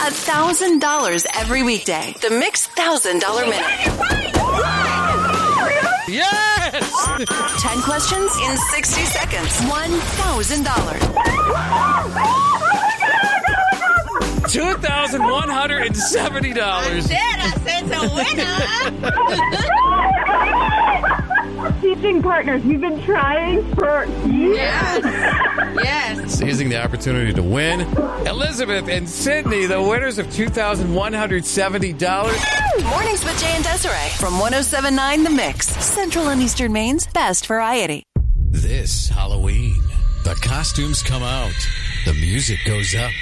$1,000 every weekday. The Mix $1,000 Minute. Yes! 10 questions in 60 seconds. $1,000. $2,170. I said it's a winner. Teaching partners, we've been trying for years. Yes. Seizing the opportunity to win. Elizabeth and Sydney, the winners of $2,170. Mornings with Jay and Desiree from 107.9 The Mix. Central and Eastern Maine's best variety. This Halloween, the costumes come out, the music goes up,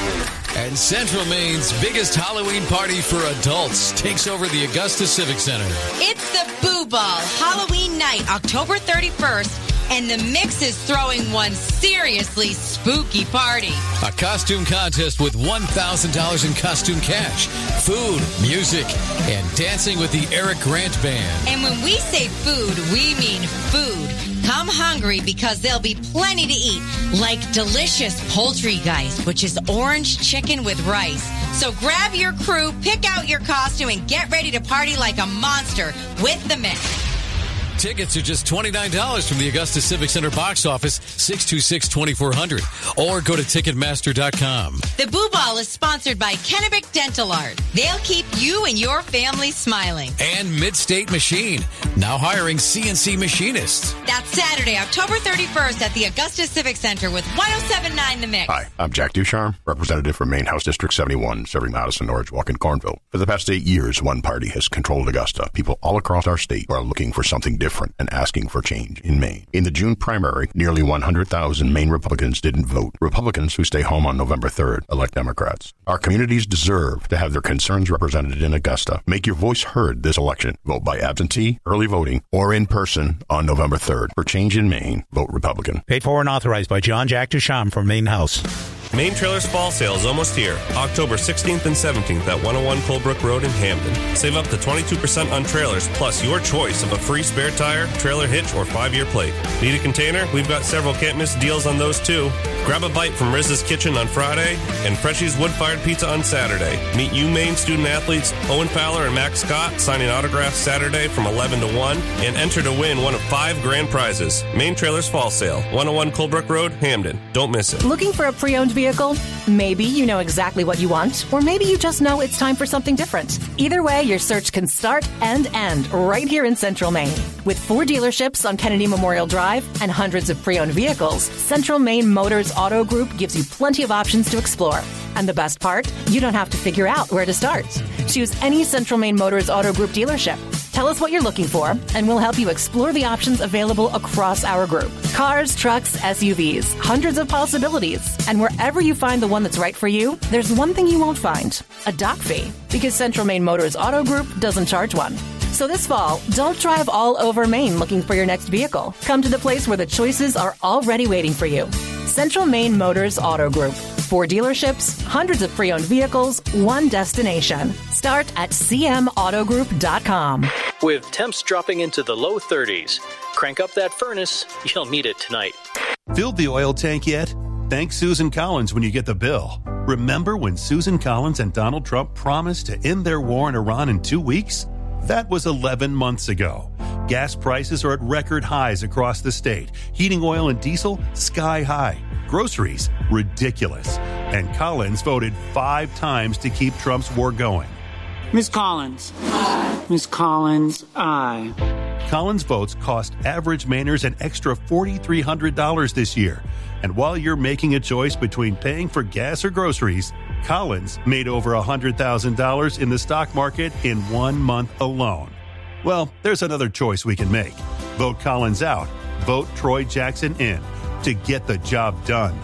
and Central Maine's biggest Halloween party for adults takes over the Augusta Civic Center. It's the Boo Ball Halloween night, October 31st, and the Mix is throwing one seriously spooky party. A costume contest with $1,000 in costume cash, food, music, and dancing with the Eric Grant Band. And when we say food, we mean food. Come hungry because there'll be plenty to eat, like delicious poultry geist, which is orange chicken with rice. So grab your crew, pick out your costume, and get ready to party like a monster with the Mix. Tickets are just $29 from the Augusta Civic Center box office, 626-2400, or go to Ticketmaster.com. The Boo Ball is sponsored by Kennebec Dental Art. They'll keep you and your family smiling. And Midstate Machine, now hiring CNC machinists. That's Saturday, October 31st at the Augusta Civic Center with 107.9 The Mix. Hi, I'm Jack Ducharme, representative from Maine House District 71, serving Madison, Norwich, Walk, and Cornville. For the past 8 years, one party has controlled Augusta. People all across our state are looking for something different and asking for change in Maine. In the June primary, nearly 100,000 Maine Republicans didn't vote. Republicans who stay home on November 3rd elect Democrats. Our communities deserve to have their concerns represented in Augusta. Make your voice heard this election. Vote by absentee, early voting, or in person on November 3rd. For change in Maine, vote Republican. Paid for and authorized by John Jack Ducharme from Maine House. Maine Trailers Fall Sale is almost here, October 16th and 17th at 101 Colebrook Road in Hamden. Save up to 22% on trailers, plus your choice of a free spare tire, trailer hitch, or 5-year plate. Need a container? We've got several can't-miss deals on those too. Grab a bite from Riz's Kitchen on Friday and Freshy's Wood-Fired Pizza on Saturday. Meet Maine student athletes Owen Fowler and Max Scott signing autographs Saturday from 11 to 1 and enter to win one of 5 grand prizes. Maine Trailers Fall Sale, 101 Colebrook Road, Hamden. Don't miss it. Looking for a pre-owned vehicle? Maybe you know exactly what you want, or maybe you just know it's time for something different. Either way, your search can start and end right here in Central Maine. With 4 dealerships on Kennedy Memorial Drive and hundreds of pre-owned vehicles, Central Maine Motors Auto Group gives you plenty of options to explore. And the best part, you don't have to figure out where to start. Choose any Central Maine Motors Auto Group dealership. Tell us what you're looking for, and we'll help you explore the options available across our group. Cars, trucks, SUVs, hundreds of possibilities. And wherever you find the one that's right for you, there's one thing you won't find: a dock fee. Because Central Maine Motors Auto Group doesn't charge one. So this fall, don't drive all over Maine looking for your next vehicle. Come to the place where the choices are already waiting for you. Central Maine Motors Auto Group. 4 dealerships, hundreds of pre-owned vehicles, one destination. Start at cmautogroup.com. With temps dropping into the low 30s, crank up that furnace. You'll need it tonight. Filled the oil tank yet? Thank Susan Collins when you get the bill. Remember when Susan Collins and Donald Trump promised to end their war in Iran in 2 weeks? That was 11 months ago. Gas prices are at record highs across the state. Heating oil and diesel, sky high. Groceries, ridiculous. And Collins voted 5 times to keep Trump's war going. Ms. Collins. Aye. Ms. Collins, aye. Collins votes cost average Mainers an extra $4,300 this year. And while you're making a choice between paying for gas or groceries, Collins made over $100,000 in the stock market in 1 month alone. Well, there's another choice we can make. Vote Collins out. Vote Troy Jackson in to get the job done.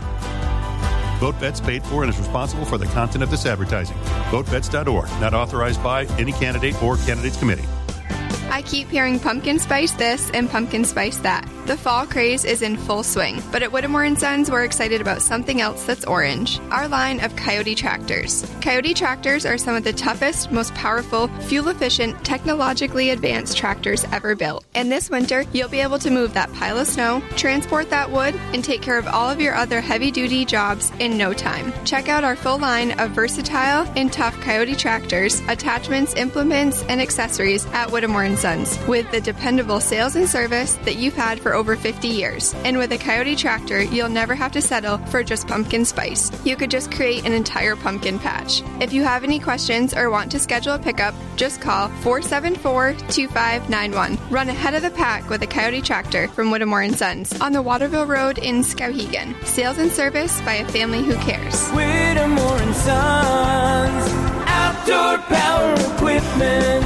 VoteVets paid for and is responsible for the content of this advertising. VoteVets.org, not authorized by any candidate or candidates committee. I keep hearing pumpkin spice this and pumpkin spice that. The fall craze is in full swing, but at Whittemore & Sons, we're excited about something else that's orange. Our line of Coyote tractors. Coyote tractors are some of the toughest, most powerful, fuel-efficient, technologically advanced tractors ever built. And this winter, you'll be able to move that pile of snow, transport that wood, and take care of all of your other heavy-duty jobs in no time. Check out our full line of versatile and tough Coyote tractors, attachments, implements, and accessories at Whittemore & Sons, with the dependable sales and service that you've had for over 50 years. And with a Coyote tractor, you'll never have to settle for just pumpkin spice. You could just create an entire pumpkin patch. If you have any questions or want to schedule a pickup, just call 474-2591. Run ahead of the pack with a Coyote tractor from Whittemore & Sons on the Waterville Road in Skowhegan. Sales and service by a family who cares. Whittemore & Sons, outdoor power equipment.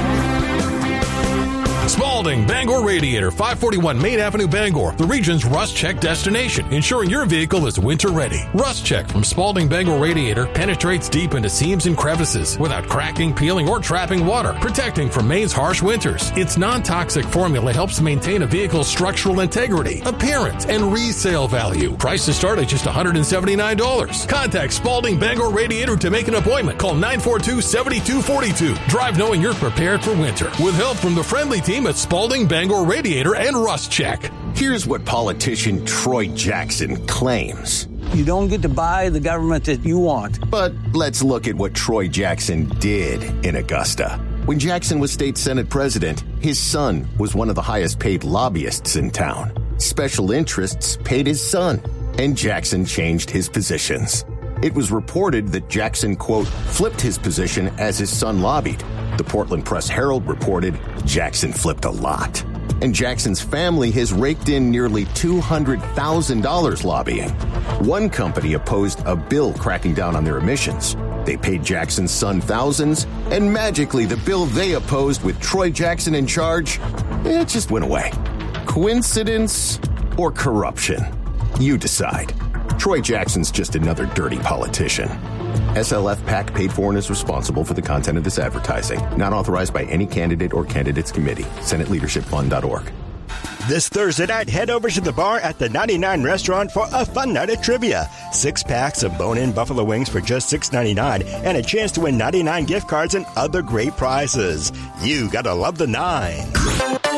Spalding Bangor Radiator, 541 Main Avenue, Bangor, the region's rust check destination, ensuring your vehicle is winter ready. Rust check from Spalding Bangor Radiator penetrates deep into seams and crevices without cracking, peeling, or trapping water, protecting from Maine's harsh winters. Its non-toxic formula helps maintain a vehicle's structural integrity, appearance, and resale value. Prices start at just $179. Contact Spalding Bangor Radiator to make an appointment. Call 942-7242. Drive knowing you're prepared for winter with help from the friendly team at Spalding Bangor Radiator and Rust Check. Here's what politician Troy Jackson claims. You don't get to buy the government that you want. But let's look at what Troy Jackson did in Augusta. When Jackson was state Senate president, his son was one of the highest paid lobbyists in town. Special interests paid his son, and Jackson changed his positions. It was reported that Jackson, quote, flipped his position as his son lobbied. The Portland Press-Herald reported Jackson flipped a lot. And Jackson's family has raked in nearly $200,000 lobbying. One company opposed a bill cracking down on their emissions. They paid Jackson's son thousands, and magically the bill they opposed with Troy Jackson in charge, it just went away. Coincidence or corruption? You decide. Troy Jackson's just another dirty politician. SLF PAC paid for and is responsible for the content of this advertising. Not authorized by any candidate or candidates committee. SenateLeadershipFund.org. This Thursday night, head over to the bar at the 99 Restaurant for a fun night of trivia. 6 packs of bone-in buffalo wings for just $6.99 and a chance to win 99 gift cards and other great prizes. You gotta love the 9.